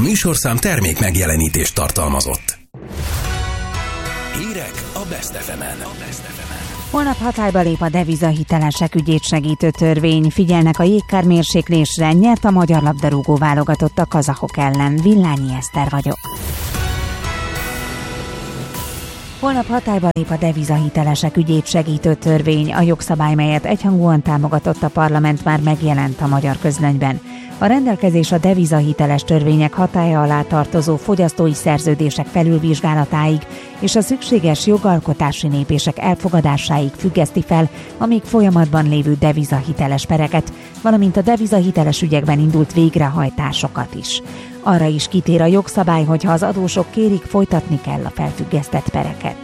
műsorszám termék megjelenítést tartalmazott. Hírek a Best FM-en. Holnap hatályba lép a devizahitelesek ügyét segítő törvény. Figyelnek a jégkármérséklésre, nyert a magyar labdarúgó válogatott a kazahok ellen. Villányi Eszter vagyok. Holnap hatályba lép a devizahitelesek ügyét segítő törvény. A jogszabály, melyet egyhangúan támogatott a parlament, már megjelent a magyar közlönyben. A rendelkezés a devizahiteles törvények hatálya alá tartozó fogyasztói szerződések felülvizsgálatáig és a szükséges jogalkotási lépések elfogadásáig függeszti fel a még folyamatban lévő devizahiteles pereket, valamint a devizahiteles ügyekben indult végrehajtásokat is. Arra is kitér a jogszabály, hogy ha az adósok kérik, folytatni kell a felfüggesztett pereket.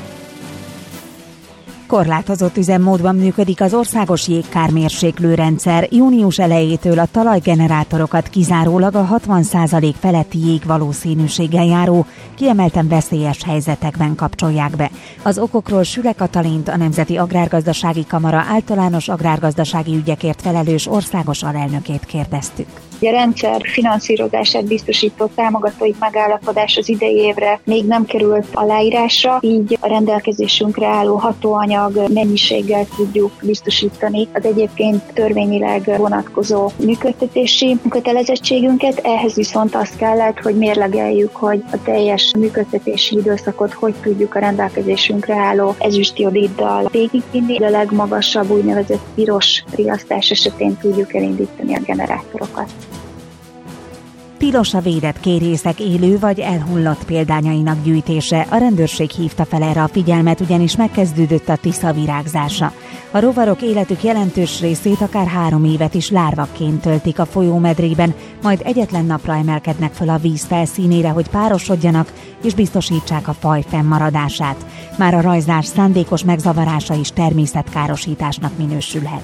Korlátozott üzemmódban működik az országos jégkármérséklő rendszer. Június elejétől a talajgenerátorokat kizárólag a 60% feletti jég valószínűséggel járó, kiemelten veszélyes helyzetekben kapcsolják be. Az okokról Süle Katalint, a Nemzeti Agrárgazdasági Kamara általános agrárgazdasági ügyekért felelős országos alelnökét kérdeztük. A rendszer finanszírozását biztosító támogatói megállapodás az idei évre még nem került aláírásra, így a rendelkezésünkre álló hatóanyag mennyiséggel tudjuk biztosítani az egyébként törvényileg vonatkozó működtetési kötelezettségünket. Ehhez viszont azt kellett, hogy mérlegeljük, hogy a teljes működtetési időszakot hogy tudjuk a rendelkezésünkre álló ezüstjodiddal végigvinni. A legmagasabb úgynevezett piros riasztás esetén tudjuk elindítani a generátorokat. Tilos a védett kérészek élő vagy elhullott példányainak gyűjtése. A rendőrség hívta fel erre a figyelmet, ugyanis megkezdődött a Tisza virágzása. A rovarok életük jelentős részét akár 3 évet is lárvakként töltik a folyómedrében, majd egyetlen napra emelkednek fel a víz felszínére, hogy párosodjanak és biztosítsák a faj fennmaradását. Már a rajzás szándékos megzavarása is természetkárosításnak minősülhet.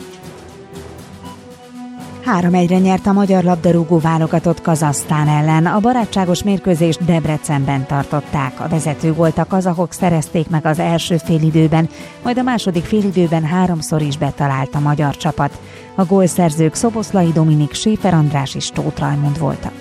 3-1-re nyert a magyar labdarúgó válogatott Kazahsztán ellen. A barátságos mérkőzést Debrecenben tartották. A vezető gólt a kazahok szerezték meg az első félidőben, majd a második félidőben 3-szor is betalált a magyar csapat. A gólszerzők Szoboszlai Dominik, Séfer András és Tóth Rajmund voltak.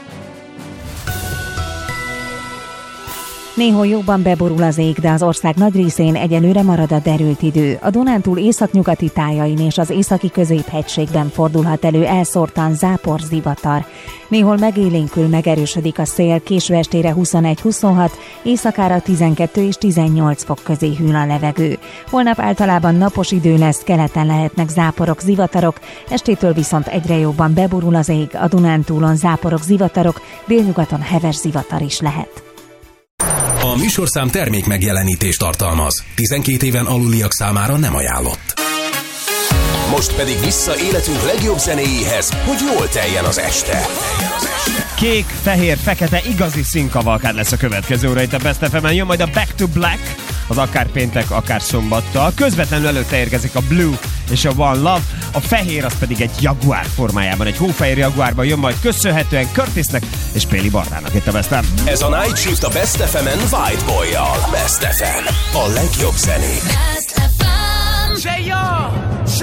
Néhol jobban beborul az ég, de az ország nagy részén egyelőre marad a derült idő. A Dunántúl északnyugati tájain és az északi középhegységben fordulhat elő elszórtan zápor-zivatar. Néhol megélénkül, megerősödik a szél, késő estére 21-26, éjszakára 12 és 18 fok közé hűl a levegő. Holnap általában napos idő lesz, keleten lehetnek záporok, zivatarok, estétől viszont egyre jobban beborul az ég, a Dunántúlon záporok, zivatarok, délnyugaton heves zivatar is lehet. A műsorszám termék megjelenítést tartalmaz. 12 éven aluliak számára nem ajánlott. Most pedig vissza életünk legjobb zenéjéhez, hogy jól teljen az este. Kék, fehér, fekete, igazi színkavalkád lesz a következő óra itt a Best FM-en. Jön majd a Back to Black, az akár péntek, akár szombattal. Közvetlenül előtte érkezik a Blue és a One Love. A fehér az pedig egy Jaguar formájában, egy hófehér Jaguárban jön majd köszönhetően Curtisnek és Péli Bardának itt a Best FM. Ez a Night Shift a Best FM-en White Boy-jal. Best FM. A legjobb zenék. Best FM. Say yo!